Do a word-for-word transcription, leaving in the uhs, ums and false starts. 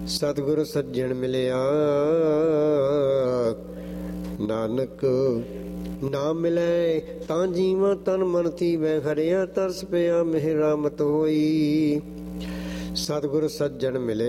ਸਤਿਗੁਰ ਸੱਜਣ ਮਿਲਿਆ ਨਾਨਕ ਨਾ ਮਿਲੈ ਤਾਂ ਜੀਵਾਂ ਤਨ ਮਨ ਥੀਵੈ ਹਰਿਆ ਤਰਸ ਪਿਆ ਮਿਹ ਰਾਮਤ ਹੋਈ। ਸਤਿਗੁਰ ਸੱਜਣ ਮਿਲੇ